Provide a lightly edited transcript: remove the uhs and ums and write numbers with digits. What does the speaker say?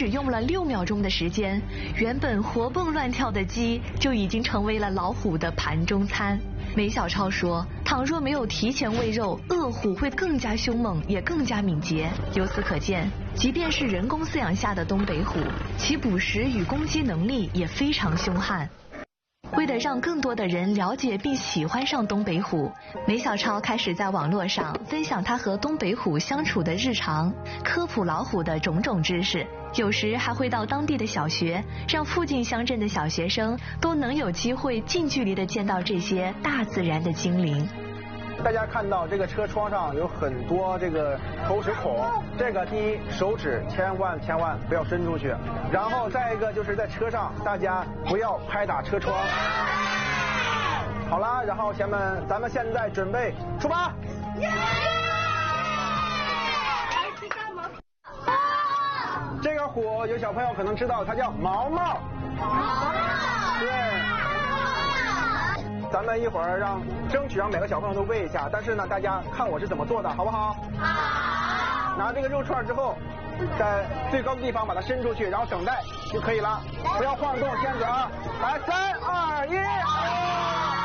只用了6秒钟的时间，原本活蹦乱跳的鸡就已经成为了老虎的盘中餐。梅小超说，倘若没有提前喂肉，恶虎会更加凶猛，也更加敏捷。由此可见，即便是人工饲养下的东北虎，其捕食与攻击能力也非常凶悍。为了让更多的人了解并喜欢上东北虎，梅小超开始在网络上分享他和东北虎相处的日常，科普老虎的种种知识，有时还会到当地的小学，让附近乡镇的小学生都能有机会近距离地见到这些大自然的精灵。 大家看到这个车窗上有很多这个投食孔，这个第一，手指千万不要伸出去，然后再一个就是在车上大家不要拍打车窗。好了，然后咱们现在准备出发。这个虎有小朋友可能知道，它叫毛毛。对。咱们一会儿争取让每个小朋友都喂一下，但是呢，大家看我是怎么做的，好不好？好。拿这个肉串之后，在最高的地方把它伸出去，然后等待就可以了，不要晃动片子啊！来，3、2、1。